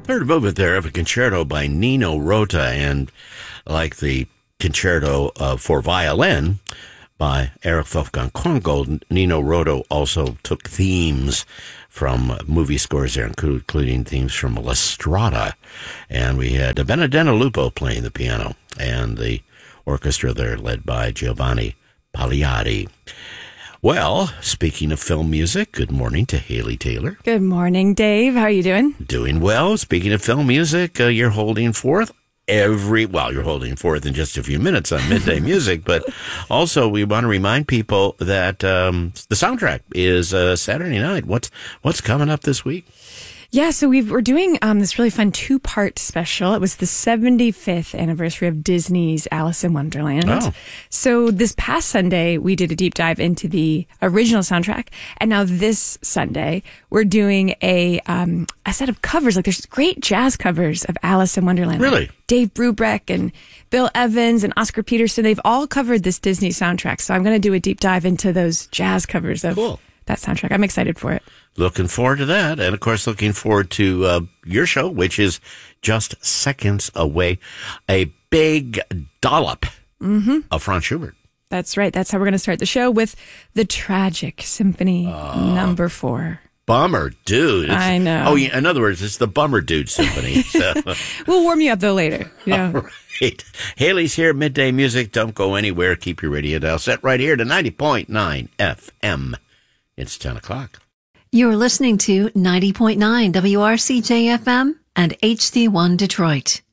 Heard a movement there of a concerto by Nino Rota, and like the concerto for violin by Erich Wolfgang Korngold, Nino Rota also took themes from movie scores there, including themes from La Strada. And we had Benedetto Lupo playing the piano, and the orchestra there led by Giovanni Pagliari. Well, speaking of film music, good morning to Haley Taylor. Good morning, Dave. How are you doing? Doing well. Speaking of film music, you're holding forth you're holding forth in just a few minutes on Midday Music, but also we want to remind people that the soundtrack is Saturday night. What's coming up this week? Yeah, so we're doing this really fun 2-part special. It was the 75th anniversary of Disney's Alice in Wonderland. Oh. So this past Sunday, we did a deep dive into the original soundtrack. And now this Sunday, we're doing a set of covers. Like there's great jazz covers of Alice in Wonderland. Really? Like Dave Brubeck and Bill Evans and Oscar Peterson. They've all covered this Disney soundtrack. So I'm going to do a deep dive into those jazz covers of that soundtrack. I'm excited for it. Looking forward to that. And, of course, looking forward to your show, which is just seconds away. A big dollop of Franz Schubert. That's right. That's how we're going to start the show with the Tragic Symphony number 4. Bummer Dude. I know. Oh, yeah, in other words, it's the Bummer Dude Symphony. So. We'll warm you up, though, later. Yeah. All right. Haley's here, Midday Music. Don't go anywhere. Keep your radio dial set right here to 90.9 FM. It's 10 o'clock. You're listening to 90.9 WRCJ-FM and HD1 Detroit.